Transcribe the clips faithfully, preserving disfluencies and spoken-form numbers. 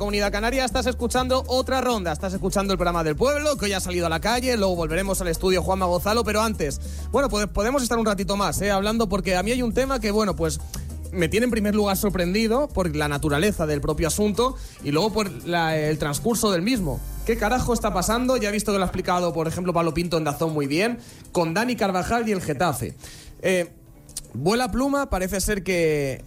Comunidad Canaria, estás escuchando otra ronda, estás escuchando el programa del pueblo, que hoy ha salido a la calle, luego volveremos al estudio Juanma Gonzalo, pero antes, bueno, pues podemos estar un ratito más, ¿eh? hablando, porque a mí hay un tema que, bueno, pues me tiene en primer lugar sorprendido por la naturaleza del propio asunto y luego por la, el transcurso del mismo. ¿Qué carajo está pasando? Ya he visto que lo ha explicado, por ejemplo, Pablo Pinto en Dazón muy bien, con Dani Carvajal y el Getafe. Eh, vuela pluma, parece ser que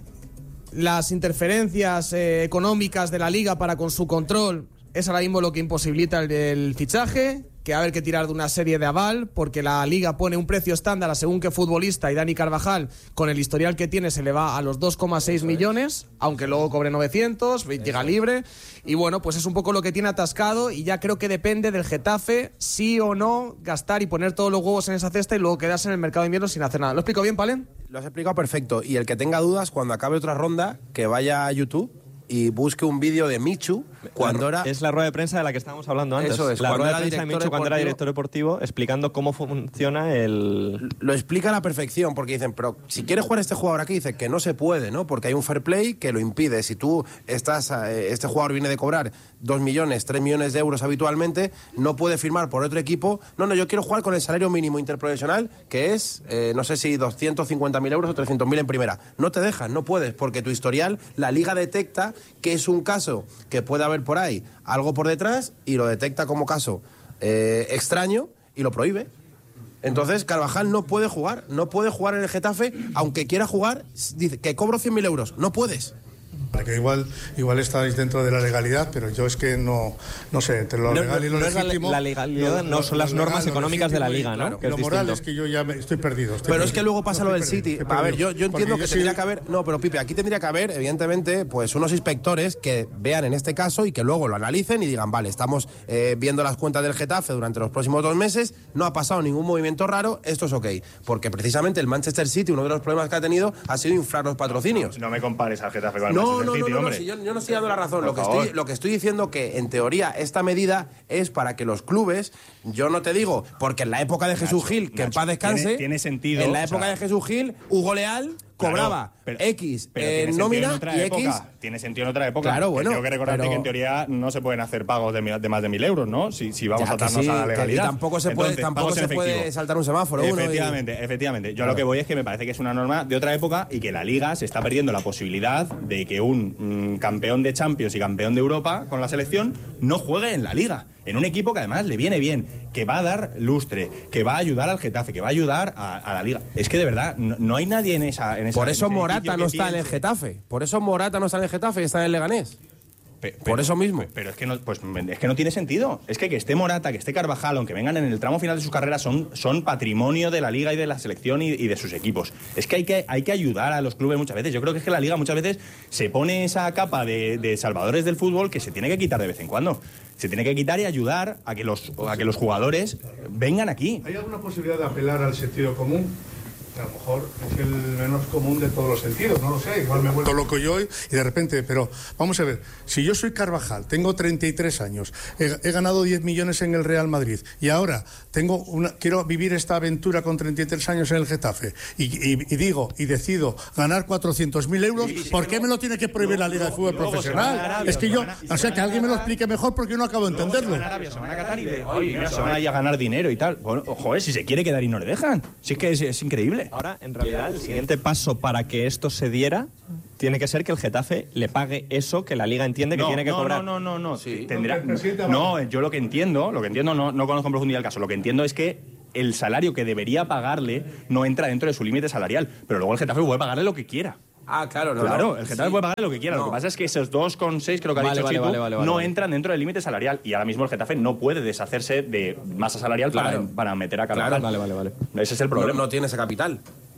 las interferencias eh, económicas de la Liga para con su control es ahora mismo lo que imposibilita el, el fichaje, que va a haber que tirar de una serie de aval, porque la Liga pone un precio estándar a según qué futbolista, y Dani Carvajal, con el historial que tiene, se le va a los dos coma seis millones, aunque luego cobre novecientos, llega libre, y bueno, pues es un poco lo que tiene atascado, y ya creo que depende del Getafe, sí o no, gastar y poner todos los huevos en esa cesta y luego quedarse en el mercado de invierno sin hacer nada. ¿Lo explico bien, Palen? Lo has explicado perfecto, y el que tenga dudas, cuando acabe otra ronda, que vaya a YouTube y busque un vídeo de Michu cuando era... Es la rueda de prensa de la que estábamos hablando antes. Eso es, la rueda de prensa de Michu cuando era director deportivo, explicando cómo funciona el... Lo explica a la perfección, porque dicen, pero si quiere jugar este jugador aquí, dice que no se puede, ¿no? Porque hay un fair play que lo impide. Si tú estás, este jugador viene de cobrar dos millones, tres millones de euros habitualmente, no puede firmar por otro equipo. No, no, yo quiero jugar con el salario mínimo interprofesional, que es, eh, no sé si doscientos cincuenta mil euros o trescientos mil en primera. No te dejan, no puedes, porque tu historial, la Liga detecta que es un caso que puede haber por ahí algo por detrás y lo detecta como caso eh, extraño y lo prohíbe. Entonces Carvajal no puede jugar, no puede jugar en el Getafe, aunque quiera jugar, dice que cobro cien mil euros, no puedes. Que igual, igual estáis dentro de la legalidad, pero yo es que no, no sé, entre lo no, legal y lo no legítimo... La legalidad lo, no son las legal, normas económicas de la Liga, ¿no? Claro, que lo es moral distinto. es que yo ya me, estoy perdido. Estoy pero perdido. es que luego pasa no, lo del perdido, City. A ver, yo, yo entiendo que tendría soy... que haber... No, pero Pipe, aquí tendría que haber, evidentemente, pues unos inspectores que vean en este caso y que luego lo analicen y digan, vale, estamos eh, viendo las cuentas del Getafe durante los próximos dos meses, no ha pasado ningún movimiento raro, esto es ok. Porque precisamente el Manchester City, uno de los problemas que ha tenido, ha sido inflar los patrocinios. No me compares al Getafe con el no, Manchester no, City, no, no, hombre. no, si yo, yo no estoy dando la razón. Lo que, favor. estoy, lo que estoy diciendo que, en teoría, esta medida es para que los clubes, yo no te digo, porque en la época de Jesús Nacho, Gil, que Nacho, en paz descanse, tiene, tiene sentido. en la época o sea, de Jesús Gil, Hugo Leal cobraba claro, pero, X pero en tiene nómina en otra y época, X... Tiene sentido en otra época. Claro, bueno, Tengo que recordarte pero... que en teoría no se pueden hacer pagos de, de más de mil euros, ¿no? Si, si vamos Ya, a atarnos sí, a la legalidad. Y tampoco se puede, Entonces, tampoco se puede saltar un semáforo. Efectivamente, uno y... efectivamente. Yo claro. lo que voy es que me parece que es una norma de otra época y que la Liga se está perdiendo la posibilidad de que un mm, campeón de Champions y campeón de Europa con la selección no juegue en la Liga. En un equipo que además le viene bien, que va a dar lustre, que va a ayudar al Getafe, que va a ayudar a, a la Liga. Es que de verdad, no, no hay nadie en esa... En esa Por eso en Morata no está en el Getafe. Por eso Morata no está en el Getafe y está en el Leganés. Pero, por eso mismo. Pero es que no, pues, es que no tiene sentido. Es que que esté Morata, que esté Carvajal, aunque vengan en el tramo final de sus carreras, son, son patrimonio de la Liga y de la selección y, y de sus equipos. Es que hay, que hay que ayudar a los clubes muchas veces. Yo creo que es que la Liga muchas veces se pone esa capa de, de salvadores del fútbol que se tiene que quitar de vez en cuando. Se tiene que quitar y ayudar a que los, a que los jugadores vengan aquí. ¿Hay alguna posibilidad de apelar al sentido común? A lo mejor es el menos común de todos los sentidos, no lo sé, igual me vuelvo loco yo y de repente, pero vamos a ver, si yo soy Carvajal, tengo treinta y tres años, he, he ganado diez millones en el Real Madrid y ahora tengo una, quiero vivir esta aventura con treinta y tres años en el Getafe y, y, y digo y decido ganar cuatrocientos mil euros, sí, sí, ¿por qué no, me lo tiene que prohibir no, la Liga no, de Fútbol no, Profesional? Arabia, es que yo, a, o sea, que alguien me lo explique mejor porque no acabo de entenderlo. Se van a Arabia, se van a Qatar y de, oye, mira, se van a ir a ganar dinero y tal. Bueno, joder, si se quiere quedar y no le dejan. Si es que es, es increíble. Ahora, en realidad, el siguiente paso para que esto se diera tiene que ser que el Getafe le pague eso que la Liga entiende que no, tiene que no, cobrar. No, no, no, no. Sí. Tendrá, no, yo lo que entiendo, lo que entiendo, no, no conozco en profundidad el caso, lo que entiendo es que el salario que debería pagarle no entra dentro de su límite salarial, pero luego el Getafe puede pagarle lo que quiera. Ah, claro, no. Claro, no. el Getafe sí. puede pagar lo que quiera. No. Lo que pasa es que esos dos coma seis, creo que ha vale, dicho vale, Chitu, vale, vale, vale, no vale. entran dentro del límite salarial. Y ahora mismo el Getafe no puede deshacerse de masa salarial claro. para, para meter a Carvajal. Claro, vale, vale, vale. Ese es el problema. No, no tiene ese capital.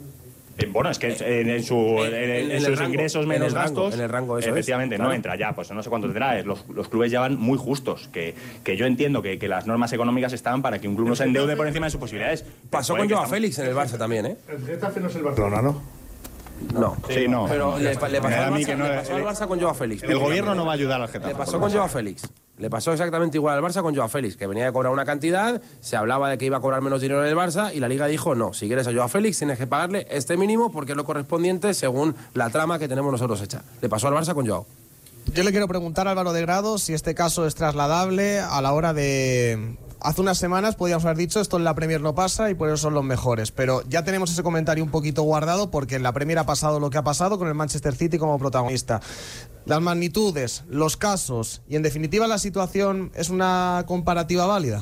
Eh, bueno, es que en, en, su, en, en, en, en sus rango, ingresos menos en rango, gastos, en el rango, eso efectivamente, es, no claro. entra ya, pues no sé cuánto tendrá. Los, los clubes ya van muy justos, que, que yo entiendo que, que las normas económicas están para que un club no se endeude por encima de sus posibilidades. Pasó con Joao Félix en el Barça también, ¿eh? El Getafe no es el Barcelona, ¿no? No. Sí, no. Pero no, le, no, le, pasó no, al no, Barça, no, le pasó al Barça con Joao Félix. El gobierno no va a ayudar al Getafe. Le pasó con Joao Félix. Le pasó exactamente igual al Barça con Joao Félix, que venía de cobrar una cantidad, se hablaba de que iba a cobrar menos dinero en el Barça y la Liga dijo, no, si quieres a Joao Félix tienes que pagarle este mínimo porque es lo correspondiente según la trama que tenemos nosotros hecha. Le pasó al Barça con Joao. Yo le quiero preguntar a Álvaro de Grado si este caso es trasladable a la hora de... Hace unas semanas podíamos haber dicho esto en la Premier no pasa y por eso son los mejores, pero ya tenemos ese comentario un poquito guardado porque en la Premier ha pasado lo que ha pasado con el Manchester City como protagonista. Las magnitudes, los casos y en definitiva la situación, ¿es una comparativa válida?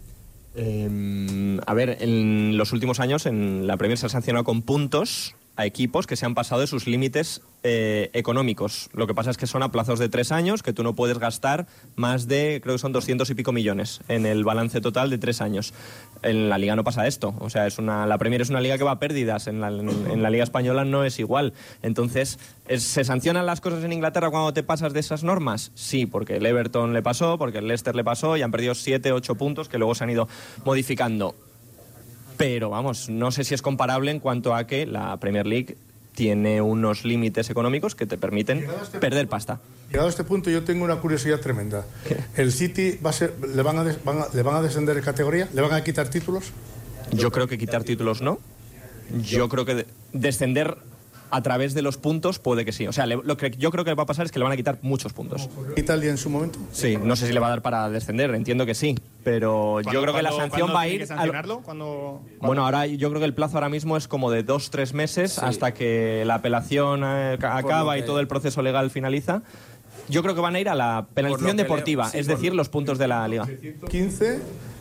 Eh, a ver, en los últimos años en la Premier se ha sancionado con puntos a equipos que se han pasado de sus límites eh, económicos. Lo que pasa es que son a plazos de tres años, que tú no puedes gastar más de, creo que son doscientos y pico millones en el balance total de tres años. En la Liga no pasa esto. O sea, es una, la Premier es una liga que va a pérdidas. En la, en, en la Liga Española no es igual. Entonces, es, ¿se sancionan las cosas en Inglaterra cuando te pasas de esas normas? Sí, porque el Everton le pasó, porque el Leicester le pasó y han perdido siete, ocho puntos que luego se han ido modificando. Pero vamos, no sé si es comparable en cuanto a que la Premier League tiene unos límites económicos que te permiten este perder punto, pasta. Llegado a este punto yo tengo una curiosidad tremenda. ¿Qué? ¿El City va a ser, le, van a des, van a, le van a descender de categoría? ¿Le van a quitar títulos? Yo creo que quitar títulos no. Yo creo que de, descender a través de los puntos puede que sí. O sea, le, lo que yo creo que va a pasar es que le van a quitar muchos puntos. ¿Italia en su momento? Sí, no sé si le va a dar para descender, entiendo que sí. Pero yo creo que la sanción va a ir... ¿Cuándo, ¿Cuándo? Bueno, ahora yo creo que el plazo ahora mismo es como de dos, tres meses sí. hasta que la apelación eh, acaba y todo el proceso legal finaliza. Yo creo que van a ir a la penalización deportiva, sí, es decir, los puntos de la Liga. quince,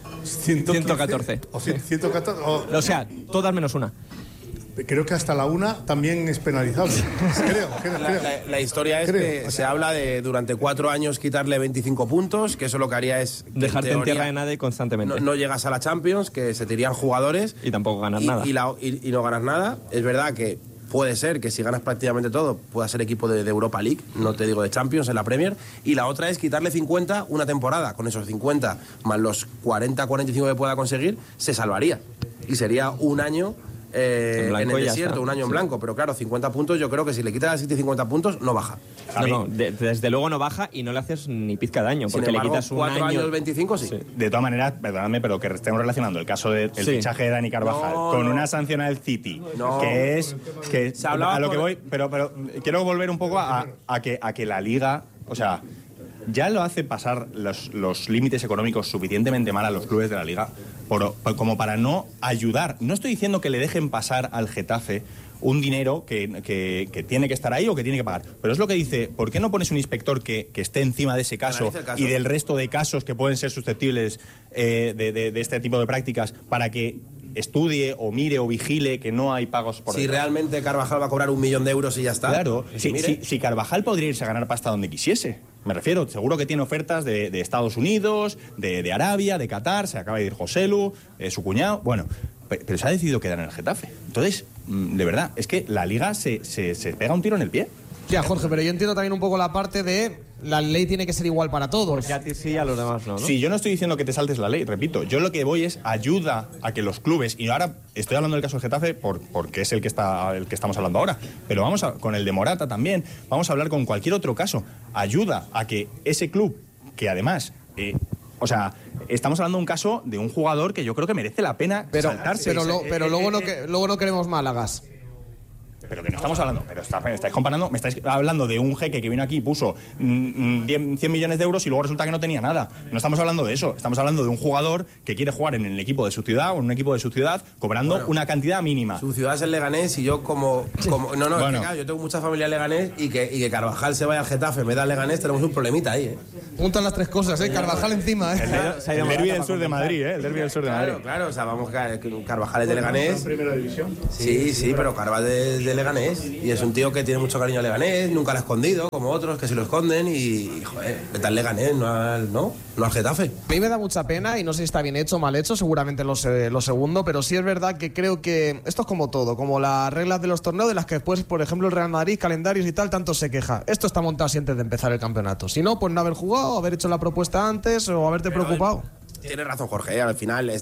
ciento catorce. O ciento catorce. O, o sea, todas menos una. Creo que hasta la una también es penalizable. creo, creo, la, creo. La, la historia es creo. que o sea, se habla de durante cuatro años quitarle veinticinco puntos, que eso lo que haría es... Dejarte en, teoría, en tierra de nadie constantemente. No, no llegas a la Champions, que se te irían jugadores. Y tampoco ganas y, nada. Y, la, y, y no ganas nada. Es verdad que puede ser que si ganas prácticamente todo, pueda ser equipo de, de Europa League, no te digo de Champions, en la Premier. Y la otra es quitarle cincuenta una temporada. Con esos cincuenta más los cuarenta, cuarenta y cinco que pueda conseguir, se salvaría. Y sería un año... Eh, en, en el desierto, un año en blanco, sí. Pero claro, cincuenta puntos, yo creo que si le quitas a City cincuenta puntos, no baja. No, no, de, desde luego no baja y no le haces ni pizca daño, porque Sin embargo, le quitas un cuatro año... años, veinticinco, sí. sí. De todas maneras, perdóname, pero que estemos relacionando el caso del de, sí. fichaje de Dani Carvajal no, con una sanción al City, no. que es que se hablaba a lo por... que voy, pero, pero quiero volver un poco a, a, que, a que la Liga, o sea... ya lo hace pasar los, los límites económicos suficientemente mal a los clubes de la Liga por, por, como para no ayudar. No estoy diciendo que le dejen pasar al Getafe un dinero que, que, que tiene que estar ahí o que tiene que pagar. Pero es lo que dice, ¿por qué no pones un inspector que, que esté encima de ese caso, caso y del resto de casos que pueden ser susceptibles eh, de, de, de este tipo de prácticas para que estudie o mire o vigile que no hay pagos por Si realmente Carvajal va a cobrar un millón de euros y ya está. Claro, si, si, si, si Carvajal podría irse a ganar pasta donde quisiese. Me refiero, seguro que tiene ofertas de, de Estados Unidos, de, de Arabia, de Qatar, se acaba de ir Joselu, eh, su cuñado, bueno, pero, pero se ha decidido quedar en el Getafe. Entonces, de verdad, es que la Liga se, se, se pega un tiro en el pie. Ya, Jorge, pero yo entiendo también un poco la parte de la ley tiene que ser igual para todos. Porque a ti sí y a los demás no, ¿no? Sí, yo no estoy diciendo que te saltes la ley, repito. Yo lo que voy es ayuda a que los clubes, y ahora estoy hablando del caso del Getafe por, porque es el que está el que estamos hablando ahora, pero vamos a, con el de Morata también, vamos a hablar con cualquier otro caso. Ayuda a que ese club, que además... Eh, o sea, estamos hablando de un caso de un jugador que yo creo que merece la pena pero, saltarse. Pero, lo, pero eh, luego, eh, no que, luego no queremos Málagas. Pero que no estamos hablando, pero está, me estáis comparando, me estáis hablando de un jeque que vino aquí y puso mmm, cien millones de euros y luego resulta que no tenía nada. No estamos hablando de eso, estamos hablando de un jugador que quiere jugar en el equipo de su ciudad o en un equipo de su ciudad cobrando bueno, una cantidad mínima. Su ciudad es el Leganés y yo como... como no, no, bueno. es que, claro, yo tengo mucha familia en Leganés y que, y que Carvajal se vaya al Getafe, me da Leganés, tenemos un problemita ahí, ¿eh? Juntan las tres cosas, ¿eh? Carvajal encima, ¿eh? El, el derbi del sur de Madrid, ¿eh? El derbi del sur de Madrid. Claro, claro, o sea, vamos, Carvajal es de Leganés. ¿Primera división? Sí, sí, pero Carvajal es de, de Leganés y es un tío que tiene mucho cariño a Leganés, nunca lo ha escondido, como otros que sí lo esconden y, y joder, vete al Leganés, no al, no, no al Getafe. A mí me da mucha pena y no sé si está bien hecho o mal hecho, seguramente lo, lo segundo, pero sí es verdad que creo que esto es como todo, como las reglas de los torneos de las que después, por ejemplo, el Real Madrid, calendarios y tal, tanto se queja. Esto está montado así antes de empezar el campeonato. Si no, pues no haber jugado, haber hecho la propuesta antes o haberte pero preocupado. Tienes razón, Jorge, al final estamos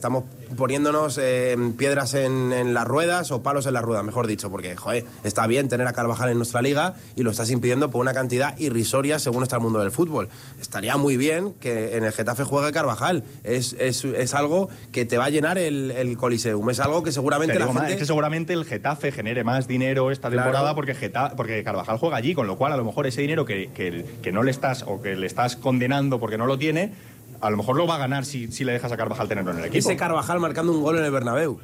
poniéndonos eh, piedras en, en las ruedas o palos en las ruedas, mejor dicho, porque, joder, está bien tener a Carvajal en nuestra liga y lo estás impidiendo por una cantidad irrisoria según está el mundo del fútbol. Estaría muy bien que en el Getafe juegue Carvajal. Es, es, es algo que te va a llenar el, el Coliseum. Es algo que seguramente Te la digo más, gente... es que seguramente el Getafe genere más dinero esta Claro. temporada porque, Geta, porque Carvajal juega allí, con lo cual a lo mejor ese dinero que, que, que no le estás o que le estás condenando porque no lo tiene, a lo mejor lo va a ganar si, si le dejas a Carvajal tenerlo en el equipo. Ese Carvajal marcando un gol en el Bernabéu.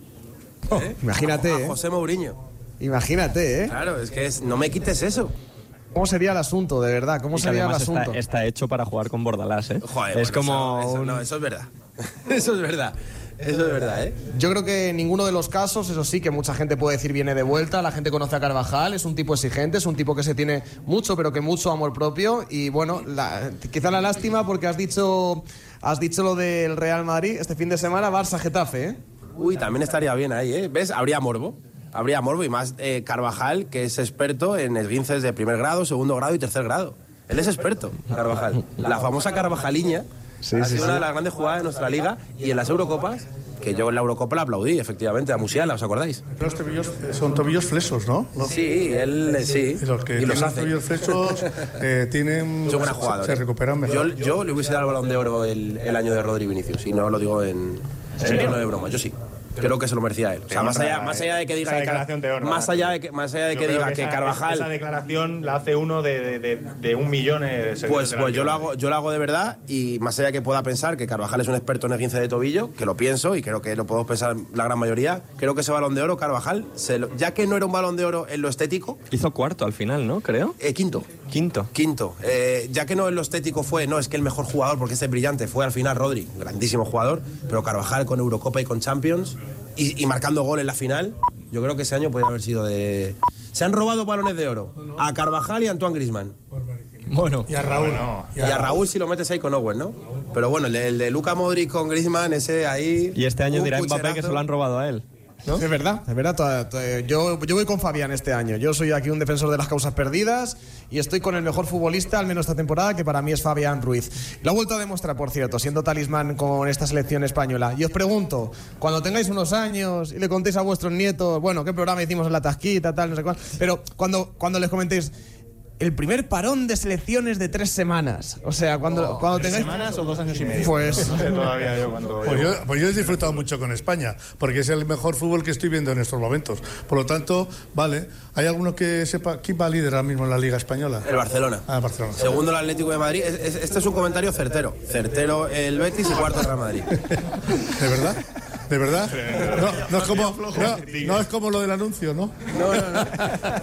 ¿Eh? Imagínate, a, a ¿eh? José Mourinho. Imagínate, ¿eh? Claro, es que es, no me quites eso. ¿Cómo sería el asunto, de verdad? ¿Cómo Y que sería el además asunto? está, está hecho para jugar con Bordalás, ¿eh? Joder, es bueno, como... Eso, eso, un- no, eso es verdad. Eso es verdad. Eso es verdad, ¿eh? Yo creo que en ninguno de los casos, eso sí, que mucha gente puede decir viene de vuelta, la gente conoce a Carvajal, es un tipo exigente, es un tipo que se tiene mucho, pero que mucho amor propio y bueno, la, quizá la lástima porque has dicho, has dicho lo del Real Madrid este fin de semana, Barça-Getafe, ¿eh? Uy, también estaría bien ahí, ¿eh? ¿Ves? Habría morbo. Habría morbo y más eh, Carvajal, que es experto en esguinces de primer grado, segundo grado y tercer grado. Él es experto, Carvajal. La famosa Carvajaliña Sí, ha sí, sido sí. una de las grandes jugadas de nuestra liga y en las Eurocopas, que yo en la Eurocopa la aplaudí, efectivamente, a Musiala, ¿os acordáis? Los tobillos son tobillos flesos, ¿no? ¿No? Sí, él eh, sí. Y los que y los tienen hace. tobillos flesos eh, tienen... Son buenos se- jugadores. Se recuperan mejor. Yo, yo le hubiese dado el Balón de Oro el, el año de Rodri Vinicius, y no lo digo en, en tono de broma, yo sí. Creo que se lo merecía él. O sea, más allá, más allá de que diga Esa que Car- declaración te honra. más allá de que más allá de Yo que creo diga que esa- Carvajal Esa declaración la hace uno de, de, de, de un millón. eh, de Pues, seguidores pues de yo la lo liga. hago, yo lo hago de verdad y más allá de que pueda pensar que Carvajal es un experto en esguince de tobillo, que lo pienso y creo que lo podemos pensar la gran mayoría, creo que ese Balón de Oro, Carvajal, se lo- ya que no era un Balón de Oro en lo estético, Hizo cuarto al final, ¿no? Creo. eh, quinto. Quinto. Quinto, eh, ya que no en lo estético fue, no es que el mejor jugador porque este es brillante, fue al final Rodri, grandísimo jugador, pero Carvajal con Eurocopa y con Champions y, y marcando gol en la final, yo creo que ese año podría haber sido de... Se han robado balones de oro a Carvajal y a Antoine Griezmann. Bueno. Y a Raúl. Y a Raúl si lo metes ahí con Owen, ¿no? Pero bueno, el de, el de Luka Modric con Griezmann, ese ahí... Y este año un dirá Mbappé que pucherazo. se lo han robado a él. ¿no? Es verdad, es verdad. Toda- toda- Yo, yo voy con Fabián este año. Yo soy aquí un defensor de las causas perdidas y estoy con el mejor futbolista, al menos esta temporada, que para mí es Fabián Ruiz. Lo ha vuelto a demostrar, por cierto, siendo talismán con esta selección española. Y os pregunto, cuando tengáis unos años y le contéis a vuestros nietos, bueno, qué programa hicimos en la tasquita, tal, no sé cuál, pero cuando, cuando les comentéis el primer parón de selecciones de tres semanas, o sea, cuando, cuando ¿Tres tengáis... semanas o dos años y medio? Pues... No sé todavía yo cuando... Pues yo, pues yo he disfrutado mucho con España, porque es el mejor fútbol que estoy viendo en estos momentos. Por lo tanto, vale, ¿hay alguno que sepa quién va a líder ahora mismo en la Liga Española? El Barcelona. Ah, Barcelona. Segundo el Atlético de Madrid. Es- es- Este es un comentario certero. Certero el Betis y cuarto el Real Madrid. ¿De verdad? ¿De verdad? No, no es como, no, no es como lo del anuncio, ¿no? No, no, no.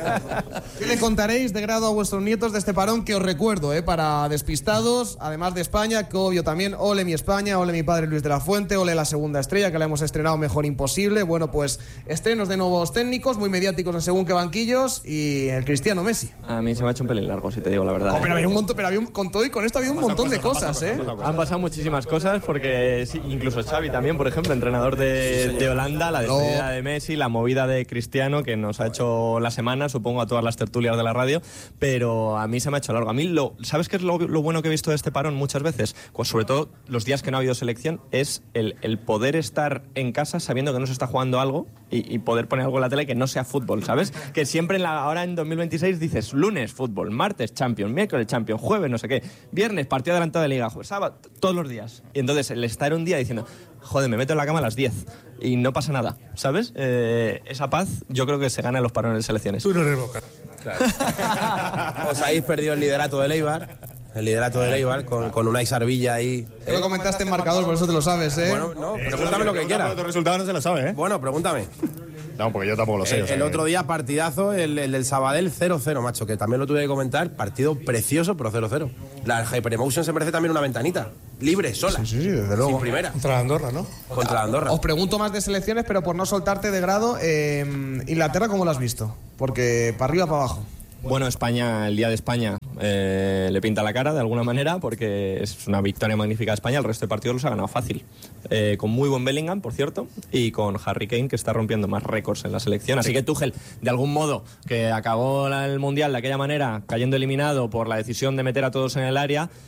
¿Qué le contaréis de grado a vuestros nietos de este parón que os recuerdo, eh, para despistados, además de España, que obvio también, ole mi España, ole mi padre Luis de la Fuente, ole la segunda estrella, que la hemos estrenado mejor imposible. Bueno, pues estrenos de nuevos técnicos, muy mediáticos en según qué banquillos, y el Cristiano Messi. A mí se me ha hecho un pelín largo, si te digo la verdad. Oh, ¿eh? pero había un montón, pero había un, con todo y con esto había un montón de cosas, ¿eh? Han pasado muchísimas cosas porque sí, incluso Xavi también, por ejemplo, entrenador de, de Holanda, la despedida No. de Messi, la movida de Cristiano que nos ha hecho la semana, supongo a todas las tertulias de la radio, pero a mí se me ha hecho largo. A mí, lo, ¿sabes qué es lo, lo bueno que he visto de este parón muchas veces? Pues sobre todo los días que no ha habido selección, es el, el poder estar en casa sabiendo que no se está jugando algo y, y poder poner algo en la tele que no sea fútbol, ¿sabes? Que siempre en la, ahora en dos mil veintiséis dices lunes fútbol, martes Champions, miércoles Champions, jueves no sé qué, viernes partido adelantado de Liga, jueves, sábado, todos los días. Y entonces el estar un día diciendo, joder, me meto en la cama a las diez y no pasa nada, ¿sabes? Eh, esa paz yo creo que se gana en los parones de selecciones. Tú no eres Boca. Os habéis perdido el liderato del Eibar. El liderato del Eibar con, con Unai Sarbilla ahí. Te lo comentaste en marcador, por eso te lo sabes, ¿eh? Bueno, no, pregúntame lo que quieras. Tu resultado no se lo sabe, ¿eh? Bueno, pregúntame. No, porque yo tampoco lo sé. El, o sea el que- otro día partidazo, el, el del Sabadell cero cero, macho, que también lo tuve que comentar. Partido precioso, pero cero cero. La Hyperemotion se merece también una ventanita. Libre, sola. Sí, sí, desde luego. Sin primera. Contra Andorra, ¿no? Contra Andorra. Os pregunto más de selecciones, pero por no soltarte de grado, eh, Inglaterra, ¿cómo lo has visto? Porque para arriba, para abajo. Bueno, España, el día de España eh, le pinta la cara de alguna manera porque es una victoria magnífica de España. El resto de partidos los ha ganado fácil. Eh, con muy buen Bellingham, por cierto, y con Harry Kane, que está rompiendo más récords en la selección. Así que Tuchel, de algún modo, que acabó la- el Mundial de aquella manera, cayendo eliminado por la decisión de meter a todos en el área,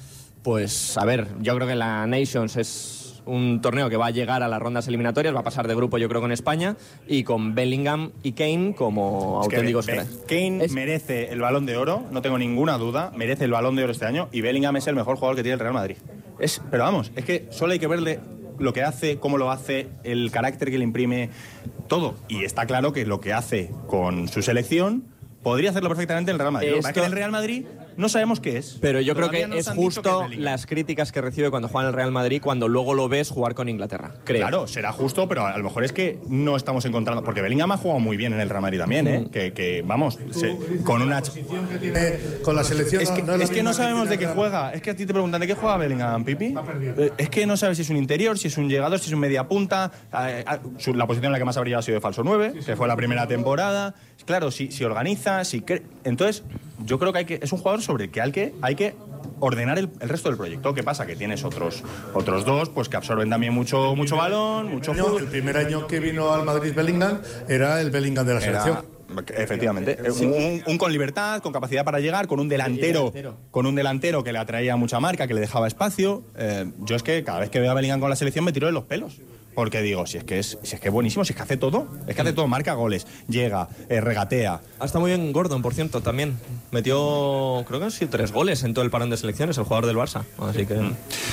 Pues, a ver, yo creo que la Nations es un torneo que va a llegar a las rondas eliminatorias, va a pasar de grupo yo creo con España, y con Bellingham y Kane como Es que auténticos Be- cracks. Kane Es- merece el Balón de Oro, no tengo ninguna duda, merece el Balón de Oro este año, y Bellingham es el mejor jugador que tiene el Real Madrid. Es, pero vamos, es que solo hay que verle lo que hace, cómo lo hace, el carácter que le imprime, todo. Y está claro que lo que hace con su selección podría hacerlo perfectamente en el Real Madrid. Lo que pasa es que en el Real Madrid no sabemos qué es. Pero yo creo Todavía que nos es han dicho que justo Bellingham. las críticas que recibe cuando juega en el Real Madrid cuando luego lo ves jugar con Inglaterra, creo. Claro, será justo, pero a lo mejor es que no estamos encontrando... Porque Bellingham ha jugado muy bien en el Real Madrid también, ¿eh? Que, que, vamos, se- con una... Eh, con la selección Es que, no, no es que lo no mismo sabemos de qué tiene juega. Es que a ti te preguntan de qué juega Bellingham, Pipi. Eh, Es que no sabes si es un interior, si es un llegador, si es un media punta. Eh, eh, su- La posición en la que más ha brillado ha sido de falso nueve, que fue la primera temporada. Claro, si, si organiza, si cre- entonces yo creo que hay que es un jugador sobre el que hay que hay que ordenar el, el resto del proyecto. ¿Qué pasa? Que tienes otros otros dos pues que absorben también mucho mucho balón, mucho año, fútbol. el primer año que vino al Madrid Bellingham era el Bellingham de la Era- selección. efectivamente, un, un con libertad, con capacidad para llegar, con un delantero, con un delantero que le atraía mucha marca, que le dejaba espacio. Eh, yo es que cada vez que veo a Bellingham con la selección me tiro de los pelos. Porque digo, si es que es, si es que es buenísimo, si es que hace todo, es que hace todo, marca goles, llega, eh, regatea. Ah, está muy bien Gordon, por cierto, también. Metió, creo que han sido tres goles en todo el parón de selecciones, el jugador del Barça. Así que...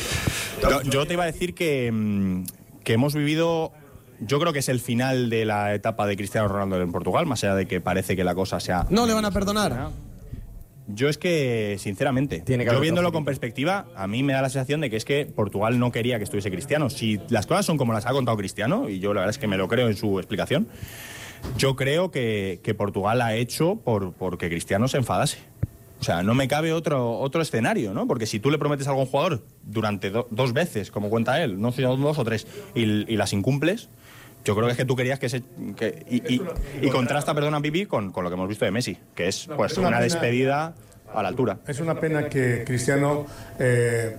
Yo, yo te iba a decir que, mm, que hemos vivido, yo creo que es el final de la etapa de Cristiano Ronaldo en Portugal, más allá de que parece que la cosa sea... No le van a perdonar. Yo es que, sinceramente, Tiene que yo haber viéndolo otro con perspectiva, a mí me da la sensación de que es que Portugal no quería que estuviese Cristiano. Si las cosas son como las ha contado Cristiano, y yo la verdad es que me lo creo en su explicación, yo creo que, que Portugal ha hecho por porque Cristiano se enfadase. O sea, no me cabe otro, otro escenario, ¿no? Porque si tú le prometes a algún jugador durante do- dos veces, como cuenta él, no sino dos o tres, y, y las incumples, yo creo que es que tú querías que se... Que, y, y, y contrasta, perdona, Pipi, con, con lo que hemos visto de Messi, que es pues es una una pena- despedida a la altura. Es una pena que Cristiano eh,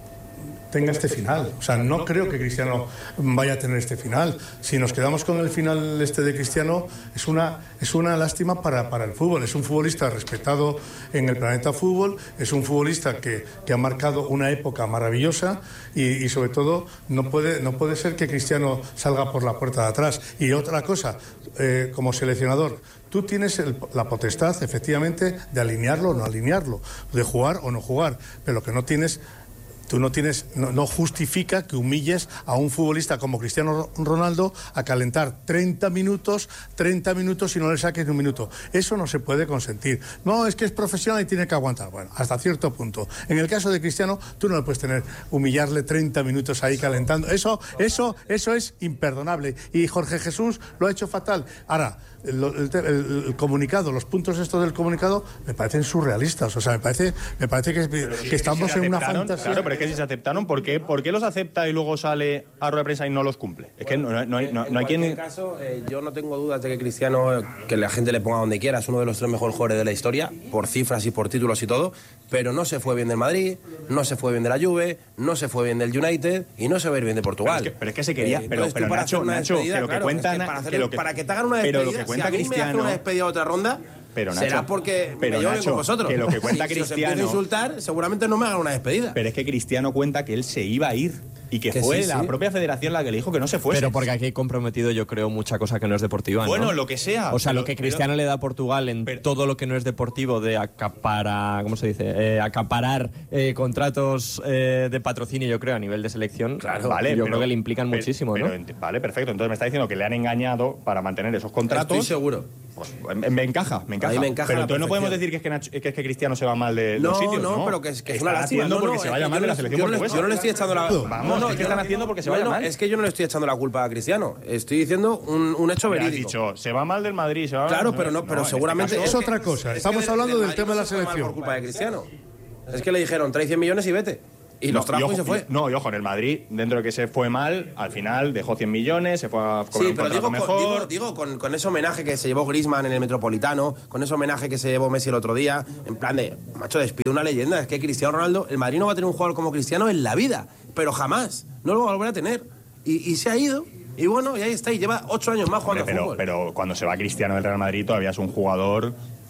tenga este final. O sea, no creo que Cristiano vaya a tener este final. Si nos quedamos con el final este de Cristiano, es una, es una lástima para, para el fútbol. Es un futbolista respetado en el planeta fútbol, es un futbolista que, que ha marcado una época maravillosa y, y sobre todo no puede, no puede ser que Cristiano salga por la puerta de atrás. Y otra cosa, eh, como seleccionador, tú tienes el- la potestad, efectivamente, de alinearlo o no alinearlo, de jugar o no jugar, pero lo que no tienes... Tú no tienes, no, no justifica que humilles a un futbolista como Cristiano Ronaldo a calentar treinta minutos, treinta minutos y no le saques ni un minuto. Eso no se puede consentir. No, es que es profesional y tiene que aguantar. Bueno, hasta cierto punto. En el caso de Cristiano, tú no le puedes tener, humillarle treinta minutos ahí calentando. Eso, eso, eso es imperdonable. Y Jorge Jesús lo ha hecho fatal. Ahora, el, el- el- el comunicado, los puntos estos del comunicado me parecen surrealistas. O sea, me parece, me parece que, que estamos Si se en una aceptaron, fantasía. Claro, pero es que si se aceptaron, ¿por qué, ¿por qué los acepta y luego sale a rueda de prensa y no los cumple? Es que no, no- no hay, no- no hay En quien... cualquier caso, eh, yo no tengo dudas de que Cristiano, eh, que la gente le ponga donde quiera, es uno de los tres mejores jugadores de la historia, por cifras y por títulos y todo, pero no se fue bien del Madrid, no se fue bien de la Juve, no se fue bien del United y no se va a ir bien de Portugal. Pero es que, pero es que se quería... Eh, pero entonces, pero tú para Nacho, hacer una Nacho, despedida, que lo que claro, cuentan... es que para, hacer que el- lo que- para que te hagan una pero despedida, lo que cuenta si a mí me Cristiano... hace una despedida de otra ronda, Pero, Nacho, será porque pero, me llevo bien Nacho, con vosotros. que lo que cuenta Si os empiezo Cristiano- a insultar, seguramente no me hagan una despedida. Pero es que Cristiano cuenta que él se iba a ir y que, Que fue sí, la sí. propia federación la que le dijo que no se fuese. Pero porque aquí hay comprometido, yo creo, mucha cosa que no es deportiva, ¿no? Bueno, lo que sea. O sea, pero- lo que pero- Cristiano le da a Portugal en pero- todo lo que no es deportivo de acapara, ¿cómo se dice? Eh, acaparar eh, contratos eh, de patrocinio, yo creo, a nivel de selección. Claro, Vale, yo pero- creo que le implican pero- muchísimo, pero ¿no? ent- Vale, perfecto. Entonces me está diciendo que le han engañado para mantener esos contratos. Estoy seguro. Pues, me, me encaja, me encaja. Ahí me encaja pero a la entonces no podemos perfección. decir que es que, Nacho- que es que Cristiano se va mal de No, los sitios, no, ¿no? pero que es, que es Están una lástima. haciendo No, porque no, se es vaya que mal yo de no la le- selección yo no le- portuguesa. Yo no le estoy echando la... Vamos, no, es que yo- están haciendo porque se no, vaya no, mal. es que yo no le estoy echando la culpa a Cristiano. Estoy diciendo un, un hecho Me has verídico. dicho, se va mal del Madrid, se va mal... Claro, pero no, pero en este seguramente... caso- Es otra cosa. Estamos hablando del tema de la Madrid no se fue mal selección. por culpa de Cristiano. Es que le dijeron, trae cien millones y vete. Y los No, trajo y, ojo, se fue. No, y ojo, en el Madrid, dentro de que se fue mal, al final dejó cien millones, se fue a cobrar Sí, un pero contrato digo, con, mejor. digo, digo con, con ese homenaje que se llevó Griezmann en el Metropolitano, con ese homenaje que se llevó Messi el otro día, en plan de, macho, despide una leyenda. Es que Cristiano Ronaldo, el Madrid no va a tener un jugador como Cristiano en la vida, pero jamás. No lo va a volver a tener. Y, y se ha ido. Y bueno, y ahí está. Y lleva ocho años más jugando Hombre, al pero, fútbol. pero cuando se va Cristiano del Real Madrid todavía es un jugador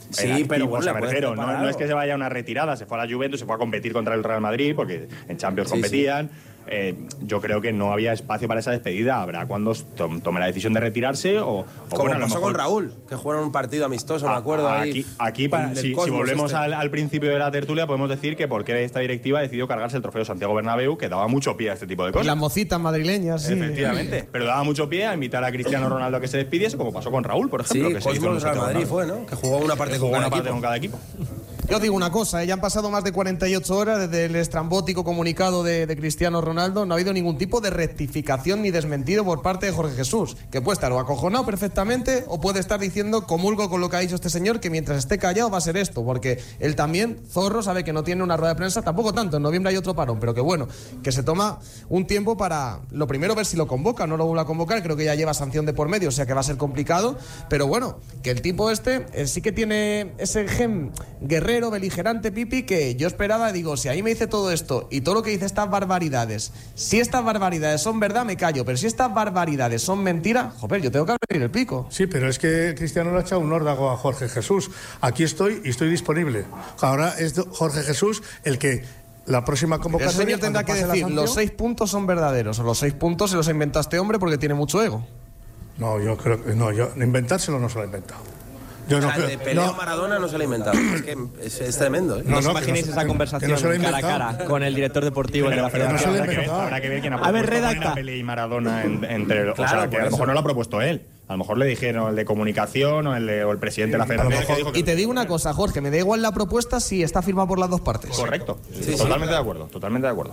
Sí, activo, pero bueno, o sea, me le puedes refiero, no, preparar no es que algo. se vaya a una retirada, se fue a la Juventus, se fue a competir contra el Real Madrid, porque en Champions Sí, competían. Eh, yo creo que no había espacio para esa despedida. Habrá cuando to- tome la decisión de retirarse o, o Como bueno, a lo pasó mejor- con Raúl, que jugaron un partido amistoso, me A- acuerdo. ahí, Aquí, aquí para- del si, si Cosmos volvemos este. al, al principio de la tertulia, podemos decir que porque esta directiva decidió cargarse el trofeo Santiago Bernabéu, que daba mucho pie a este tipo de cosas. Las mocitas madrileñas, sí. Efectivamente, pero daba mucho pie a invitar a Cristiano Ronaldo a que se despidiese, como pasó con Raúl, por ejemplo. Sí, que se hizo en Cosmos el Real Madrid Santiago fue, ¿no? Que jugó una parte Bernabéu. con Jugó cada una parte equipo. con cada equipo. Yo digo una cosa, ¿eh? Ya han pasado más de cuarenta y ocho horas desde el estrambótico comunicado de, de Cristiano Ronaldo. No ha habido ningún tipo de rectificación ni desmentido por parte de Jorge Jesús, que puede estar o acojonado perfectamente o puede estar diciendo, comulgo con lo que ha dicho este señor, que mientras esté callado va a ser esto, porque él también, zorro, sabe que no tiene una rueda de prensa, tampoco tanto, en noviembre hay otro parón, pero que bueno, que se toma un tiempo para, lo primero, ver si lo convoca, no lo vuelve a convocar, creo que ya lleva sanción de por medio, o sea que va a ser complicado, pero bueno, que el tipo este eh, sí que tiene ese gen guerrero, beligerante, Pipi, que yo esperaba, digo, si ahí me dice todo esto y todo lo que dice estas barbaridades, si estas barbaridades son verdad, me callo, pero si estas barbaridades son mentira, joder, yo tengo que abrir el pico. Sí, pero es que Cristiano le ha echado un órdago a Jorge Jesús. Aquí estoy y estoy disponible. Ahora es Jorge Jesús el que la próxima El convocatoria... señor tendrá que cuando pase la decir, sanción- los seis puntos son verdaderos, o los seis puntos se los ha inventado este hombre porque tiene mucho ego. No, yo creo que no, yo inventárselo no se lo he inventado. Yo no Ah, creo... de pelea no, Maradona no se lo ha inventado. Es que es, es tremendo, ¿eh? No, ¿No os no, que imaginéis no se- esa que- conversación que no se lo he cara a inventado. cara con el director deportivo de la pero no se federación? lo he Habrá que ver, inventado. habrá que ver quién ha A ver, propuesto redacta. poner a Pelé y Maradona en- entre... o Claro, sea, que por a lo eso. mejor no lo ha propuesto él. A lo mejor le dijeron el de comunicación o el, de- o el presidente de la federación. que dijo que- Y te digo una cosa, Jorge, me da igual la propuesta si está firmada por las dos partes. Correcto. Totalmente de acuerdo, totalmente de acuerdo.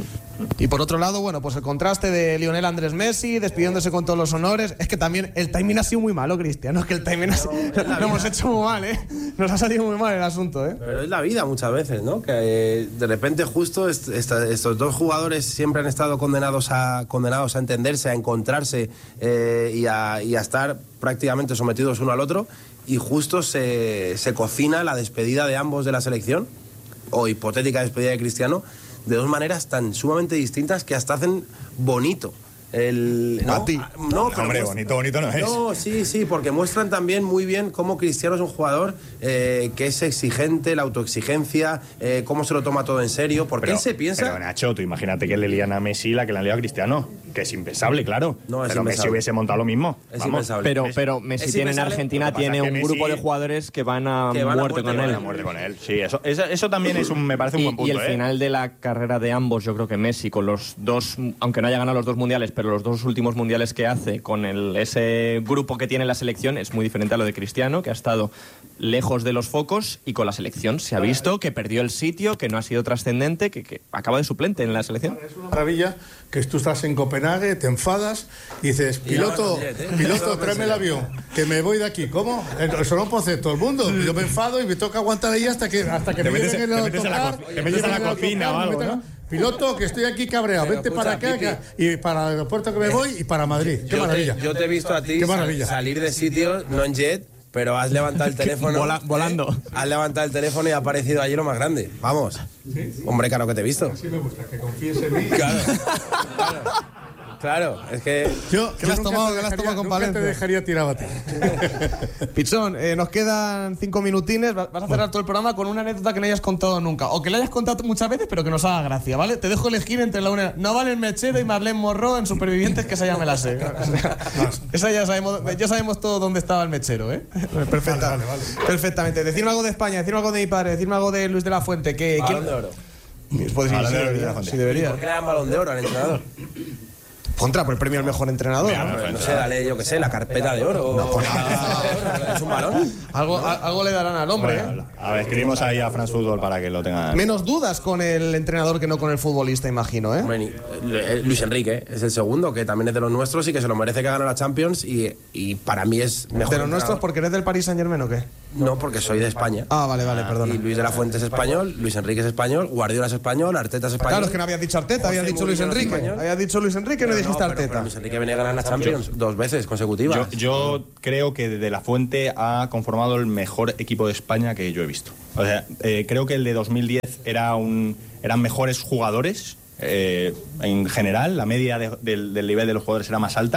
Y por otro lado, bueno, pues el contraste de Lionel Andrés Messi despidiéndose con todos los honores. Es que también el timing ha sido muy malo, Cristiano. Es que el timing ha sido, lo hemos hecho muy mal, ¿eh? Nos ha salido muy mal el asunto, ¿eh? Pero es la vida muchas veces, ¿no? Que eh, de repente justo est- esta- estos dos jugadores siempre han estado condenados a, condenados a entenderse, a encontrarse eh, y, a, y a estar prácticamente sometidos uno al otro, y justo se, se cocina la despedida de ambos de la selección, o hipotética despedida de Cristiano, de dos maneras tan sumamente distintas que hasta hacen bonito. El, ¿no? A ti. No, pero Hombre, muestra- bonito, bonito no es. No, sí, sí, porque muestran también muy bien cómo Cristiano es un jugador eh, que es exigente, la autoexigencia, eh, cómo se lo toma todo en serio, porque él se piensa... Pero Nacho, tú imagínate que le lían a Messi la que le han liado a Cristiano. Que es impensable, claro. No, es pero Messi impensable. hubiese montado lo mismo. Es Vamos. impensable. Pero, pero Messi Es tiene en impensable. Argentina Lo que pasa tiene es que un Messi- grupo de jugadores que van a Que van a muerte muerte con con él. él. A muerte con él. Sí, eso, eso, eso también es un, me parece un Y, buen punto. y el ¿eh? final de la carrera de ambos, yo creo que Messi, con los dos, aunque no haya ganado los dos mundiales, pero los dos últimos mundiales que hace con el, ese grupo que tiene la selección, es muy diferente a lo de Cristiano, que ha estado lejos de los focos y con la selección se ha visto que perdió el sitio, que no ha sido trascendente, que, que acaba de suplente en la selección. Es una maravilla que tú estás en Copenhague, te enfadas y dices, Y piloto, ya vas, ¿eh? piloto, tráeme el avión, que me voy de aquí. ¿Cómo? Eso no puede hacer todo el mundo. Yo me enfado y me toca aguantar ahí hasta que, hasta que Te me metes- lleven te el metes en la autocar, co- te metes en la me lleven el cocina autocar, o algo, me meto- ¿no? Piloto, que estoy aquí cabreado, Pero vente para escucha, acá Pipi. que- y para el aeropuerto que me voy y para Madrid. Qué Yo maravilla. Te, yo te he visto a ti Qué sal- maravilla. salir de sitios, no en jet, pero has levantado el teléfono. Vola- volando. ¿eh? Has levantado el teléfono y ha aparecido allí lo más grande. Vamos. Hombre, claro que te he visto. Sí me gusta, que confíes en mí. Claro. Claro. Claro, es que. Yo, ¿Qué yo le has nunca tomado? te ¿Qué le has dejaría- tomado con nunca te Palencia? dejaría tirado a ti. Pichón, eh, nos quedan cinco minutines. Va- Vas a cerrar todo el programa con una anécdota que no hayas contado nunca. O que la hayas contado muchas veces, pero que nos haga gracia, ¿vale? Te dejo elegir entre la una. No vale el Mechero y Marlene Morro en Supervivientes, que esa ya me la sé. Esa ya sabemos, ya sabemos todo dónde estaba el Mechero, ¿eh? Perfecta, Vale, vale, Perfectamente. Decirme algo de España, decirme algo de mi padre, decirme algo de Luis de la Fuente. Que, Balón ¿quién- de oro. Pues sí, Balón sí de oro, Luis de debería. la Fuente. Sí debería. ¿Por qué le dan balón de oro al entrenador? Contra, por el premio al mejor entrenador. ¿no? No sé, dale, yo qué sé, la carpeta de oro. o- ¿Es un balón? Algo, a- algo le darán al hombre, ¿eh? Bueno, a ver, escribimos ahí a France Football para que lo tengan. Menos dudas con el entrenador que no con el futbolista, imagino, ¿eh? Hombre, ni- eh, Luis Enrique es el segundo, que también es de los nuestros y que se lo merece que gane la Champions. Y, y para mí es mejor. ¿De los nuestros entrenador. porque eres del Paris Saint Germain o qué? No, porque soy de España. Ah, vale, vale, perdona. Y Luis de la Fuente es español, Luis Enrique es español, Guardiola es español, Arteta es español. Claro, es que no habías dicho Arteta, habías José dicho Luis Mourinho no es Enrique. español. Habías dicho Luis Enrique y no Pero dijiste pero- pero Arteta. Luis Enrique viene a ganar la Champions dos veces consecutivas. Yo, yo creo que De La Fuente ha conformado el mejor equipo de España que yo he visto. O sea, eh, creo que el de dos mil diez era un, eran mejores jugadores. eh, en general, la media de- del, del nivel de los jugadores era más alta.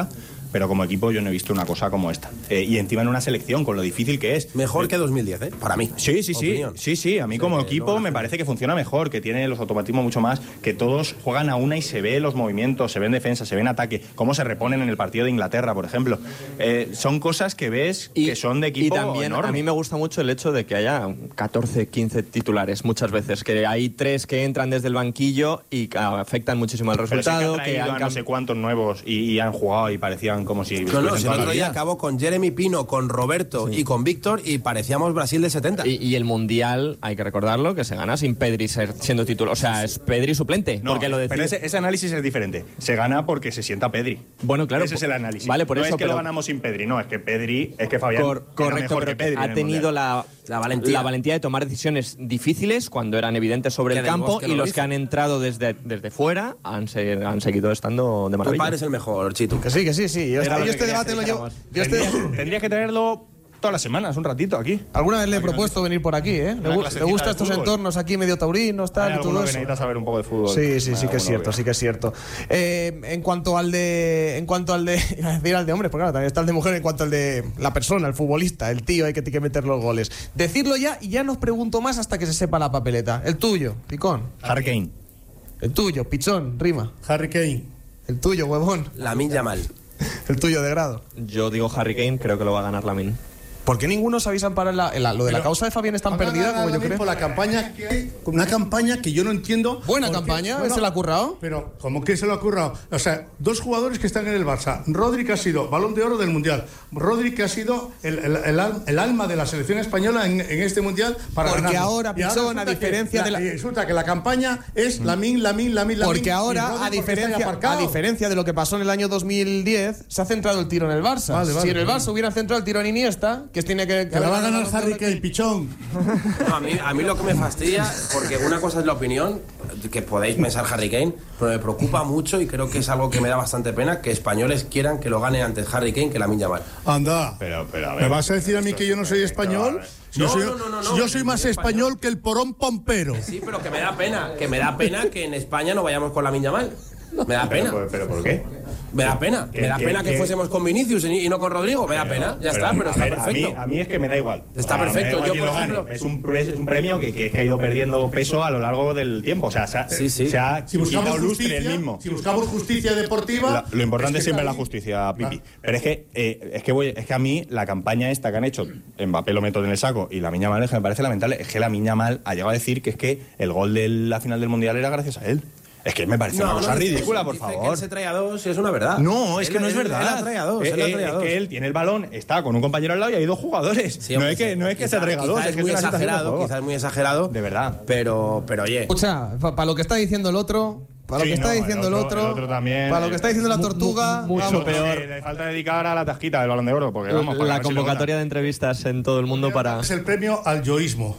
pero como equipo yo no he visto una cosa como esta. Eh, y encima en una selección, con lo difícil que es. Mejor que dos mil diez, ¿eh? Para mí. Sí, sí, sí. Opinión. Sí, sí. A mí Sí, como que equipo no, me parece que funciona mejor, que tiene los automatismos mucho más, que todos juegan a una y se ve los movimientos, se ve en defensa, se ve en ataque, cómo se reponen en el partido de Inglaterra, por ejemplo. Eh, son cosas que ves Y, que son de equipo y también enorme. a mí me gusta mucho el hecho de que haya catorce, quince titulares muchas veces, que hay tres que entran desde el banquillo y afectan muchísimo al Pero sí resultado. que ha que traído han a no sé cuántos nuevos y, y han jugado y parecían como si... No, no, estuviesen si el toda la otro día vida. acabó con Jeremy Pino, con Roberto sí. y con Víctor y parecíamos Brasil de setenta. Y, y el Mundial, hay que recordarlo, que se gana sin Pedri ser, siendo titular. O sea, es Pedri suplente. No, porque lo decide. pero ese, ese análisis es diferente. Se gana porque se sienta Pedri. Bueno, claro. Ese es el análisis. Vale, por no eso, es que pero- lo ganamos sin Pedri, no, es que Pedri, es que Fabián Cor- era correcto, mejor pero que Pedri en ha el tenido Mundial. la, La valentía. la valentía de tomar decisiones difíciles cuando eran evidentes sobre Que el Del campo Bosque y no lo los hizo. que han entrado desde, desde fuera han, se- han seguido estando de Tu maravilla. padre es el mejor, Chitu. Que sí, que sí, sí. Yo, Era este, lo yo que este quería debate que lo llevo. dijéramos. Yo este, Tendrías, tendrías que traerlo todas las semanas, un ratito aquí. alguna vez le he propuesto venir por aquí, ¿eh? Le, Una gu- le clasecita gustan de estos fútbol. entornos aquí medio taurinos, tal, Hay y todo alguno que eso. necesita saber un poco de fútbol. Sí, sí, sí Hay que es alguno cierto, sí que es cierto. Eh, en cuanto al de, en cuanto al de, iba a decir al de hombres, porque claro, también está el de mujer. En cuanto al de la persona, el futbolista, el tío, hay que, tiene que meter los goles. Decirlo ya y ya no os pregunto más hasta que se sepa la papeleta. El tuyo, Picón. Harry Kane. El tuyo, Pichón, Rima. Harry Kane. El tuyo, huevón. Lamine Yamal. El tuyo de grado. Yo digo Harry Kane, creo que lo va a ganar Lamine. ¿Por qué ninguno os habéis amparado en la, en la- lo de la Pero- causa de Fabián es tan Ahora, perdida ahora, como yo ahora creo? mismo la campaña que hay, una campaña que yo no entiendo. Buena por qué- campaña, no, no, ¿se la ha currado? Pero, ¿cómo que se lo ha currado? O sea, dos jugadores que están en el Barça. Rodri, que ha sido Balón de Oro del Mundial. Rodri, que ha sido el, el- el al- el alma de la selección española en, en este Mundial para Porque ganarlo. ahora, Y Pichón, a resulta que diferencia de la- y resulta que la campaña es Lamine, Lamine, Lamine, Lamine. Porque y ahora, Rodri a porque está ahí diferencia, a aparcado. diferencia de lo que pasó en el año dos mil diez, se ha centrado el tiro en el Barça. Vale, vale, si en el vale. Barça hubiera centrado el tiro en Iniesta, que tiene que... Que la va a ganar Harry Kane, pichón. No, a, mí, a mí lo que me fastidia, porque una cosa es la opinión, que podéis pensar Harry Kane, pero me preocupa mucho y creo que es algo que me da bastante pena, que españoles quieran que lo gane antes Harry Kane que Lamine Yamal. Anda. Pero, pero, a ver. ¿Me vas a decir a mí que yo no soy español? Si yo No, soy, no, no, no, si no. yo soy más español que el porón pompero. Sí, pero que me da pena, que me da pena que en España no vayamos con Lamine Yamal. Me da pena. Pero, pero ¿por qué? Me da pena. Me da que- pena que que- fuésemos con Vinicius y y no con Rodrigo. Me da pena. Ya está, pero a está ver, a mí, perfecto. a mí es que me da igual. Está O sea, me da perfecto. igual Yo, quién por lo gane. ejemplo- Es un, pre- es un premio que, que- que ha ido perdiendo peso a lo largo del tiempo. O sea, se ha, Sí, sí. se ha Si buscamos quitado lustre justicia, el mismo. si buscamos justicia deportiva, La- lo importante es es que siempre la ahí- justicia, Pipi. Ah. Pero es que, eh, es, que voy, es que a mí la campaña esta que han hecho, Mbappé lo meto en el saco y la Miña Mal, es que me parece lamentable. Es que la Miña Mal ha llegado a decir que es que el gol de la final del Mundial era gracias a él. Es que me parece una cosa dice ridícula, eso, por dice que favor. él se trae a dos y es una verdad. No, es Él- que no es él- verdad. Él la trae a dos, Eh, él la eh, trae a es dos. que él tiene el balón, está con un compañero al lado y hay dos jugadores. Sí, no hombre, es que, no es que quizá- se traiga dos, quizá es que muy es una situación de exagerado, juego. quizás es muy exagerado. De verdad. Pero, pero oye. Escucha, para lo que está diciendo el otro, para Sí, lo que está no, el diciendo el otro- otro, el otro también, para lo que está diciendo la mu- tortuga, mu- mucho vamos. peor. Eh, Le falta dedicar a la tasquita del Balón de Oro, porque vamos, para La ver si lo convocatoria de entrevistas en todo el mundo para... Es el premio al yoísmo.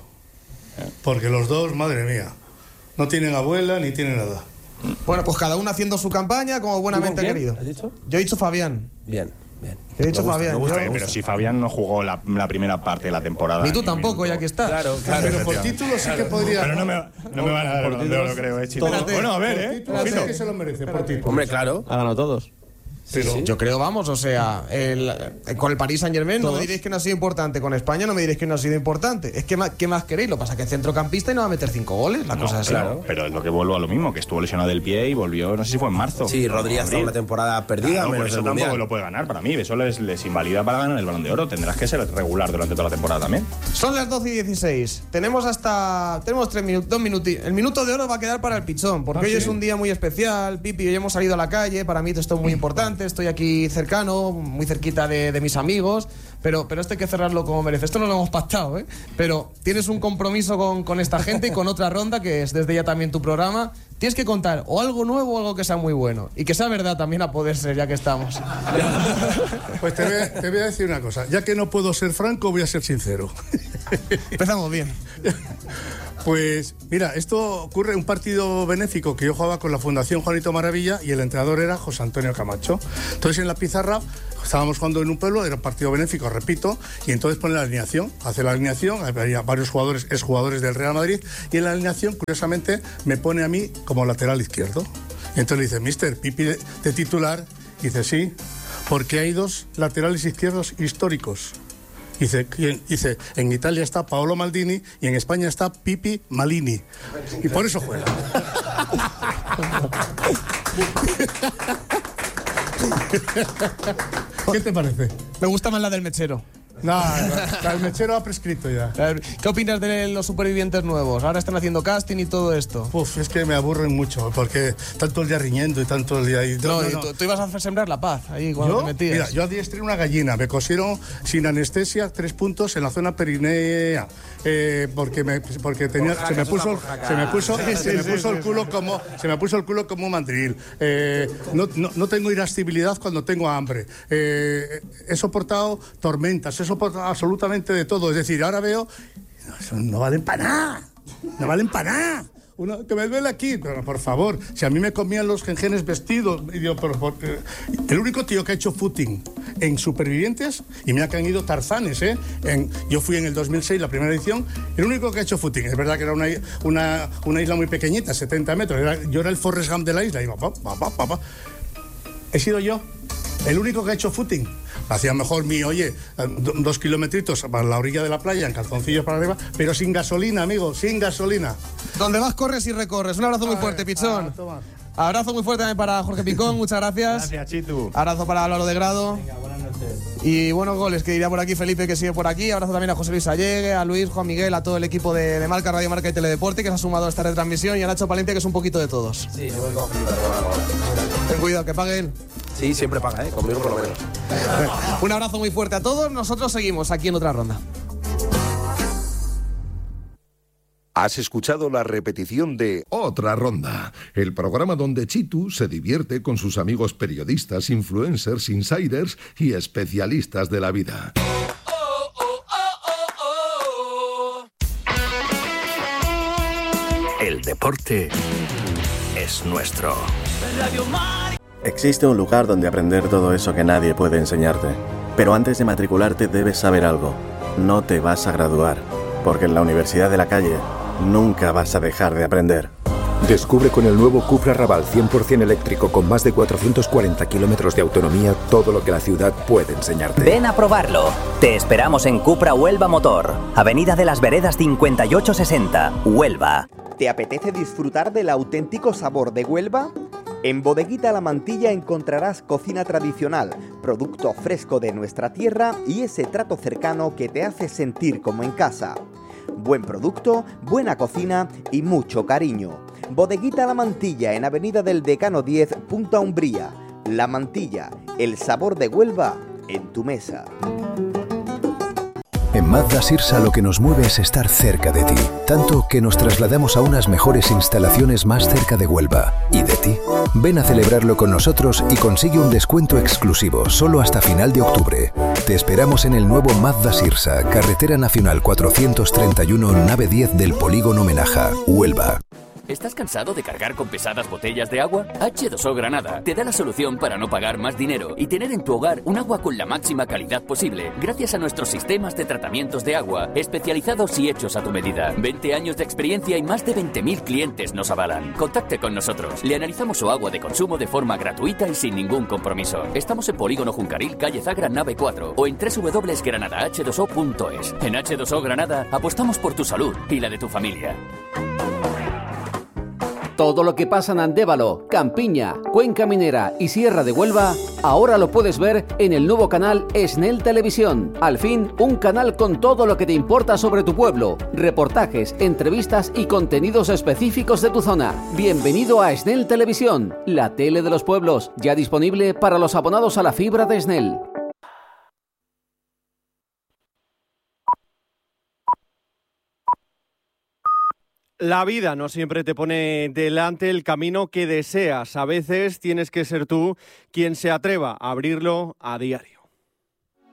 Porque los dos, madre mía, no tienen abuela ni tienen nada. Bueno, pues cada uno haciendo su campaña como buenamente ¿Tú con querido. quién? ¿Has dicho? Yo he dicho Fabián. Bien, bien. He dicho Me gusta, Fabián. me gusta, yo- me ganar. gusta. Pero si Fabián no jugó la, la primera parte de la temporada. Ni tú ni tampoco, minuto. ya que está. Claro, claro. Pero por título sí que podría. Pero no me, no me van a dar el Balón de Oro, creo, eh, chicos. Espérate. Bueno, a ver, Por eh. título sí Ojito. que se lo merece, por título. Hombre, claro. Ha ganado todos. Pero Yo creo, vamos, o sea, el- eh, con el Paris Saint Germain no me diréis que no ha sido importante, con España no me diréis que no ha sido importante. Es que ma- ¿qué más queréis? Lo pasa que es centrocampista y no va a meter cinco goles, la No, cosa es así. claro, pero es lo que vuelvo a lo mismo, que estuvo lesionado del pie y volvió, no sé si fue en marzo. Sí, Rodri ha estado Abril. una temporada perdida, Claro, por menos eso el tampoco Mundial. lo puede ganar para mí. Eso les, les invalida para ganar el Balón de Oro. Tendrás que ser regular durante toda la temporada también. Son las doce y dieciséis. Tenemos hasta. Tenemos tres minutos, dos minutos. El minuto de oro va a quedar para el Pichón, porque ¿Ah, hoy sí? es un día muy especial. Pipi, hoy hemos salido a la calle. Para mí esto es muy importante. Estoy aquí cercano, muy cerquita de, de mis amigos. Pero, pero esto hay que cerrarlo como merece. Esto no lo hemos pactado, ¿eh? Pero tienes un compromiso con, con esta gente y con otra ronda, que es desde ya también tu programa. Tienes que contar o algo nuevo o algo que sea muy bueno. Y que sea verdad también a poder ser, ya que estamos. pues te voy, a, te voy a decir una cosa. Ya que no puedo ser franco, voy a ser sincero. Empezamos bien. Pues mira, esto ocurre en un partido benéfico que yo jugaba con la Fundación Juanito Maravilla y el entrenador era José Antonio Camacho. Entonces en la pizarra estábamos jugando en un pueblo, era un partido benéfico, repito, y entonces pone la alineación, hace la alineación, había varios jugadores, exjugadores del Real Madrid, y en la alineación, curiosamente, me pone a mí como lateral izquierdo. Y entonces le dice, mister, Pipi de, de titular, y dice, sí. porque hay dos laterales izquierdos históricos. Dice, dice, en Italia está Paolo Maldini y en España está Pipi Malini. Y por eso juega. ¿Qué te parece? Me gusta más la del mechero. No, no, el mechero ha prescrito ya. ¿Qué opinas de los supervivientes nuevos? Ahora están haciendo casting y todo esto. Uf, es que me aburren mucho, porque tanto el día riñendo y tanto el día... Y, no, no, y no. Tú, tú ibas a sembrar la paz ahí cuando ¿Yo? te metías. Mira, yo adiestré una gallina, me cosieron sin anestesia tres puntos en la zona perinea, eh, porque me porque tenía se me puso se me puso se me puso el culo como se me puso el culo como un mandril. Eh, no, no, no tengo irascibilidad cuando tengo hambre. Eh, he soportado tormentas, he soportado absolutamente de todo. Es decir, ahora veo no, no valen para nada, no valen para nada. Uno, que me duele aquí, pero por favor, si a mí me comían los gengenes vestidos, y digo, pero, por, eh, el único tío que ha hecho footing en Supervivientes, y mira que han ido tarzanes, ¿eh? En, yo fui en el dos mil seis, la primera edición, el único que ha hecho footing, es verdad que era una, una, una isla muy pequeñita, setenta metros, era, yo era el Forrest Gump de la isla, y iba, pa, pa, pa, pa, pa. He sido yo, el único que ha hecho footing. Hacía mejor mi, oye, dos kilometritos para la orilla de la playa, en calzoncillos para arriba, pero sin gasolina, amigo, sin gasolina. Donde vas, corres y recorres. Un abrazo muy fuerte, Pichón. Ah, abrazo muy fuerte también para Jorge Picón, muchas gracias. Gracias, Chitu. Abrazo para Álvaro de Grado. Venga, buenas noches. Y buenos goles, que diría por aquí Felipe, que sigue por aquí. Abrazo también a José Luis Allegue, a Luis, Juan Miguel, a todo el equipo de, de Marca, Radio Marca y Teledeporte, que se ha sumado a esta retransmisión, y a Nacho Palencia, que es un poquito de todos. Sí, yo voy con Felipe. Ten cuidado, que pague él. Sí, siempre paga, ¿eh? Conmigo por lo menos. Un abrazo muy fuerte a todos. Nosotros seguimos aquí en otra ronda. Has escuchado la repetición de Otra Ronda, el programa donde Chitu se divierte con sus amigos periodistas, influencers, insiders y especialistas de la vida. El deporte es nuestro. Existe un lugar donde aprender todo eso que nadie puede enseñarte. Pero antes de matricularte debes saber algo. No te vas a graduar, porque en la Universidad de la Calle nunca vas a dejar de aprender. Descubre con el nuevo Cupra Raval cien por ciento eléctrico con más de cuatrocientos cuarenta kilómetros de autonomía todo lo que la ciudad puede enseñarte. Ven a probarlo. Te esperamos en Cupra Huelva Motor, Avenida de las Veredas cincuenta y ocho sesenta, Huelva. ¿Te apetece disfrutar del auténtico sabor de Huelva? En Bodeguita La Mantilla encontrarás cocina tradicional, producto fresco de nuestra tierra y ese trato cercano que te hace sentir como en casa. Buen producto, buena cocina y mucho cariño. Bodeguita La Mantilla en Avenida del Decano diez, Punta Umbría. La Mantilla, el sabor de Huelva en tu mesa. En Mazda Sirsa lo que nos mueve es estar cerca de ti, tanto que nos trasladamos a unas mejores instalaciones más cerca de Huelva. ¿Y de ti? Ven a celebrarlo con nosotros y consigue un descuento exclusivo solo hasta final de octubre. Te esperamos en el nuevo Mazda Sirsa, Carretera Nacional cuatrocientos treinta y uno, nave diez del Polígono Menaja, Huelva. ¿Estás cansado de cargar con pesadas botellas de agua? H dos O Granada te da la solución para no pagar más dinero y tener en tu hogar un agua con la máxima calidad posible, gracias a nuestros sistemas de tratamientos de agua especializados y hechos a tu medida. veinte años de experiencia y más de veinte mil clientes nos avalan. Contacte con nosotros. Le analizamos su agua de consumo de forma gratuita y sin ningún compromiso. Estamos en Polígono Juncaril, calle Zagra, nave cuatro o en doble u doble u doble u punto granada h dos o punto es. En H dos O Granada apostamos por tu salud y la de tu familia. Todo lo que pasa en Andévalo, Campiña, Cuenca Minera y Sierra de Huelva, ahora lo puedes ver en el nuevo canal Esnel Televisión. Al fin, un canal con todo lo que te importa sobre tu pueblo, reportajes, entrevistas y contenidos específicos de tu zona. Bienvenido a Esnel Televisión, la tele de los pueblos, ya disponible para los abonados a la fibra de Esnel. La vida no siempre te pone delante el camino que deseas. A veces tienes que ser tú quien se atreva a abrirlo a diario.